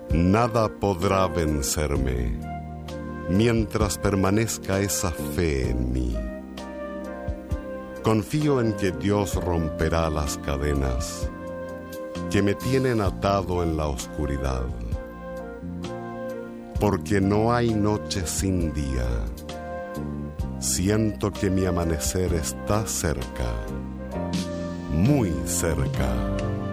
Nada podrá vencerme mientras permanezca esa fe en mí. Confío en que Dios romperá las cadenas que me tienen atado en la oscuridad, porque no hay noche sin día. Siento que mi amanecer está cerca, muy cerca.